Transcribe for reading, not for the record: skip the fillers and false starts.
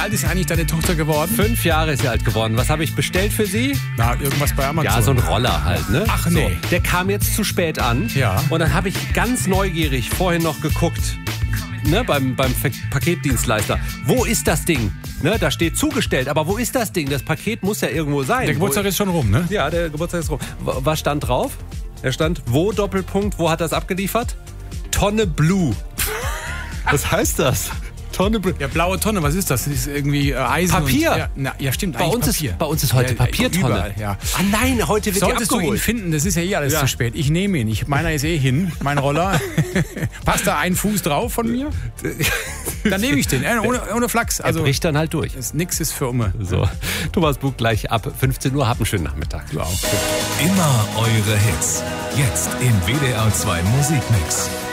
alt ist eigentlich deine Tochter geworden? 5 Jahre ist sie alt geworden. Was habe ich bestellt für sie? Na, irgendwas bei Amazon. Ja, so ein Roller halt, ne? Ach, nee. So, der kam jetzt zu spät an. Ja. Und dann habe ich ganz neugierig vorhin noch geguckt, ne, beim Paketdienstleister. Wo ist das Ding? Ne, da steht zugestellt, aber wo ist das Ding? Das Paket muss ja irgendwo sein. Der Geburtstag ist schon rum, ne? Ja, der Geburtstag ist rum. Was stand drauf? Er stand, wo, Doppelpunkt, wo hat das abgeliefert? Tonne Blue. Was heißt das? Tonne Blue. Ja, blaue Tonne, was ist das? Das ist irgendwie Eisen. Papier. Und, ja, stimmt, Bei uns ist heute Papiertonne. Überall, ja. Ah nein, heute wird Solltest die du ihn abgeholt. finden, das ist ja alles zu spät. Ich nehme ihn. Meiner ist hin, mein Roller. Passt da ein Fuß drauf von mir? Dann nehme ich den, ohne Flachs. Also, er bricht dann halt durch. Nix ist für Umme. So, Thomas Bug gleich ab 15 Uhr. Hab einen schönen Nachmittag. Du auch. Immer eure Hits. Jetzt im WDR 2 Musikmix.